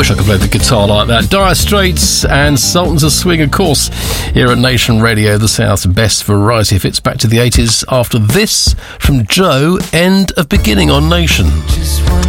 wish I could play the guitar like that. Dire Straits and Sultans of Swing, of course, here at Nation Radio, the South's best variety hits back to the 80s. After this, from Joe, End of Beginning on Nation. Just one